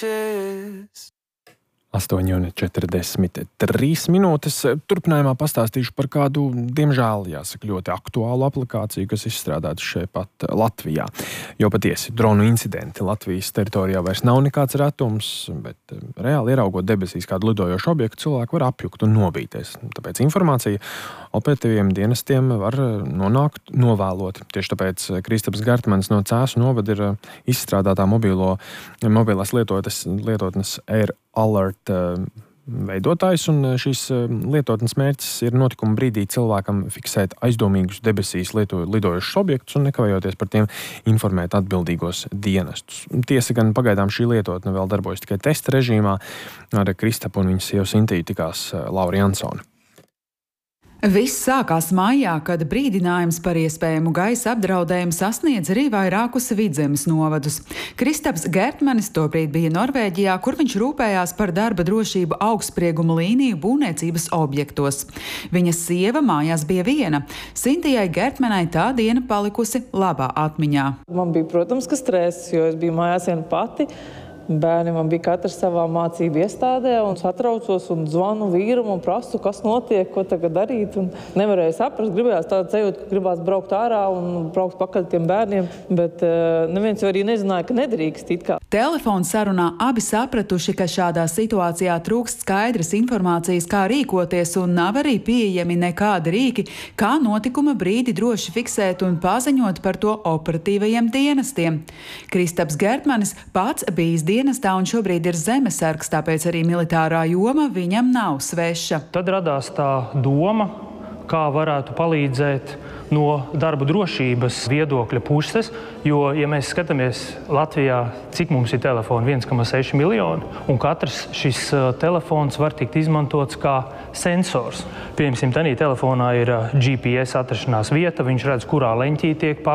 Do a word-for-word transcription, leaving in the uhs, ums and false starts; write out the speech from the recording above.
astoņi un četrdesmit trīs minūtes. Turpinājumā pastāstīšu par kādu, diemžēl, jāsaka, ļoti aktuālu aplikāciju, kas izstrādāta šeit pat Latvijā. Jo patiesi, dronu incidenti Latvijas teritorijā vairs nav nekāds retums, bet reāli ieraugot debesīs kādu lidojošu objektu, cilvēki var apjukt un nobīties. Tāpēc informācija operatīviem dienestiem var nonākt novēloti. Tieši tāpēc Kristaps Gertmanis no Cēsu novada ir izstrādātā mobilo, mobilās lietotnes, lietotnes Air Alert veidotājs, un šīs lietotnes mērķis ir notikuma brīdī cilvēkam fiksēt aizdomīgus debesīs lieto, lidojušus objektus un nekavējoties par tiem informēt atbildīgos dienestus. Tiesa gan pagaidām šī lietotne vēl darbojas tikai testa režīmā. Ar Kristapu un viņas sievu Sintiju tikās Laura Jansone. Viss sākās maijā, kad brīdinājums par iespējamu gaisa apdraudējumu sasniedz arī vairākus Vidzemes novadus. Kristaps Gertmanis tobrīd bija Norvēģijā, kur viņš rūpējās par darba drošību augstsprieguma līniju būvniecības objektos. Viņa sieva mājās bija viena. Sintijai Gertmanai tā diena palikusi labā atmiņā. Man bija, protams, ka stress, jo es biju mājās viena pati. Bērni man bija katrs savā mācību iestādē, un satraucos un zvanu vīram un prasu, kas notiek, ko tagad darīt. Un nevarēju saprast, gribējās tādu sajūtu, ka gribās braukt ārā un braukt pakaļ tiem bērniem, bet uh, neviens arī nezināja, ka nedrīkst it kā. Telefona sarunā abi sapratuši, ka šādā situācijā trūkst skaidras informācijas, kā rīkoties, un nav arī pieejami nekādi rīki, kā notikuma brīdi droši fiksēt un paziņot par to operatīvajiem dienestiem. Kristaps Gertmanis pats bijis dienestā un šobrīd ir zemesargs, tāpēc arī militārā joma viņam nav sveša. Tad radās tā doma, kā varētu palīdzēt no darba drošības viedokļa puses, jo, ja mēs skatāmies Latvijā, cik mums ir telefoni, viens komats seši miljoni, un katrs šis telefons var tikt izmantots kā sensors. Piemēram, tādā telefonā ir G P S atrašanās vieta, viņš redz, kurā leņķī tiek